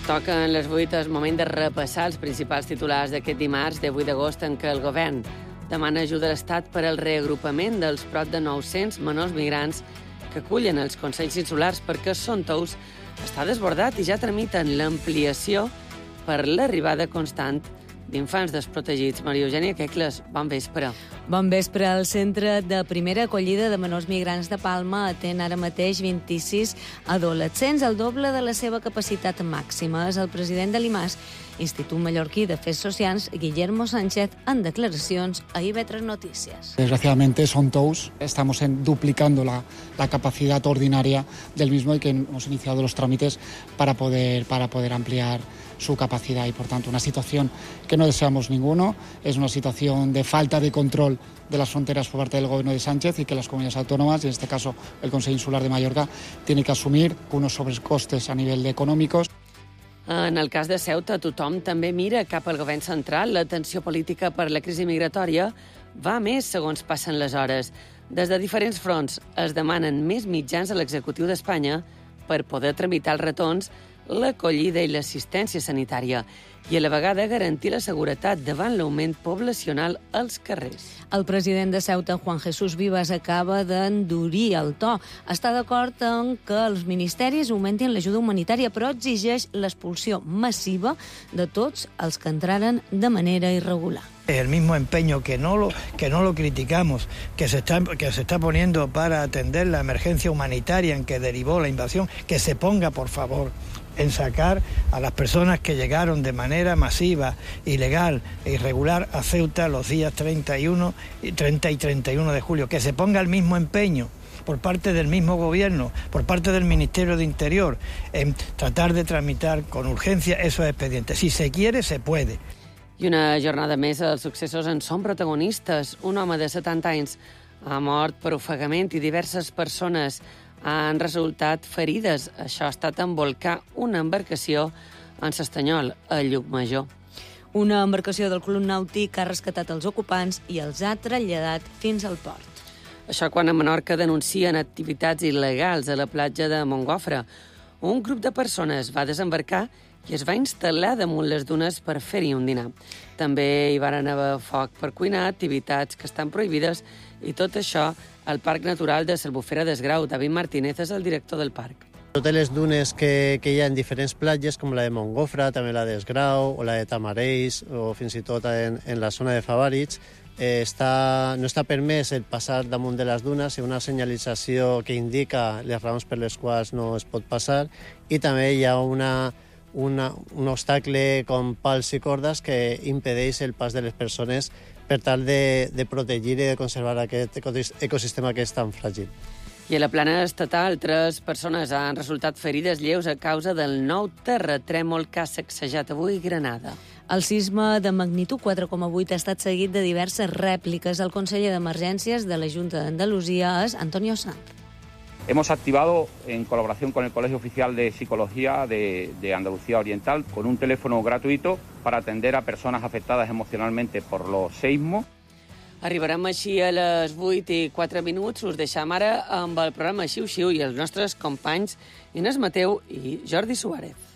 Toquen les 8, és moment de repassar els principals titulars d'aquest dimarts de 8 d'agost en què el govern demana ajuda a l'Estat per al reagrupament dels prop de 900 menors migrants que acullen els consells insulars perquè Son Tous està desbordat i ja tramiten l'ampliació per l'arribada constant d'infants desprotegits. Maria Eugènia Quecles, bon vespre. Bon vespre. El Centre de Primera Acollida de Menors Migrants de Palma atén ara mateix 26 adolescents, el doble de la seva capacitat màxima. És el president de l'IMAS, Institut Mallorquí d'Afers Socials, Guillermo Sánchez, en declaracions a IB3 Noticias. Desgraciadamente, Son Tous, estamos duplicando la capacidad ordinaria del mismo y que hemos iniciado los trámites para poder ampliar su capacidad y, por tanto, una situación que no deseamos ninguno. Es una situación de falta de control de las fronteras por parte del gobierno de Sánchez y que las comunidades autónomas, y en este caso el Consell Insular de Mallorca, tiene que asumir unos sobrecostes a nivel de económicos. En el cas de Ceuta, tothom també mira cap al govern central. La tensió política per la crisi migratòria va més segons passen les hores. Des de diferents fronts es demanen més mitjans a l'executiu d'Espanya per poder tramitar els retorns, l'acollida i l'assistència sanitària i a la vegada garantir la seguretat davant l'augment poblacional als carrers. El president de Ceuta, Juan Jesús Vivas, acaba d'endurir el to. Està d'acord en que els ministeris augmentin l'ajuda humanitària, però exigeix l'expulsió massiva de tots els que entraren de manera irregular. El mismo empeño que no lo criticamos, que se está poniendo para atender la emergencia humanitaria en que derivó la invasión, que se ponga, por favor, en sacar a las personas que llegaron de manera masiva, ilegal e irregular a Ceuta los días 30 y 31 de julio. Que se ponga el mismo empeño por parte del mismo gobierno, por parte del Ministerio de Interior, en tratar de tramitar con urgencia esos expedientes. Si se quiere, se puede. I una jornada més, els successos en són protagonistes. Un home de 70 anys ha mort per ofegament i diverses persones han resultat ferides. Això ha estat en volcar una embarcació en s'Estanyol, a Llucmajor. Una embarcació del Club Nàutic ha rescatat els ocupants i els ha traslladat fins al port. Això quan a Menorca denuncien activitats il·legals a la platja de Montgofre. Un grup de persones va desembarcar i es va instal·lar damunt les dunes per fer-hi un dinar. També hi van haver foc per cuinar, activitats que estan prohibides, i tot això al Parc Natural de l'Albufera d'Esgrau. David Martínez és el director del parc. Totes les dunes que hi ha en diferents platges, com la de Montgofre, també la d'Esgrau, o la de Tamarells, o fins i tot en la zona de Favarits, no està permès el passar damunt de les dunes, hi ha una senyalització que indica les raons per les quals no es pot passar, i també hi ha un obstacle com pals i cordes que impedeix el pas de les persones per tal de protegir i de conservar aquest ecosistema que és tan fràgil. I a la plana estatal, 3 persones han resultat ferides lleus a causa del nou terratrèmol que ha sacsejat avui Granada. El sisme de magnitud 4,8 ha estat seguit de diverses rèpliques. El conseller d'Emergències de la Junta d'Andalusia és Antonio Sanz. Hemos activado, en colaboración con el Colegio Oficial de Psicología de Andalucía Oriental, con un teléfono gratuito para atender a personas afectadas emocionalmente por los seismos. Arribarem així a les 8:04. Us deixem ara amb el programa Xiu-Xiu i els nostres companys Inés Mateu i Jordi Suárez.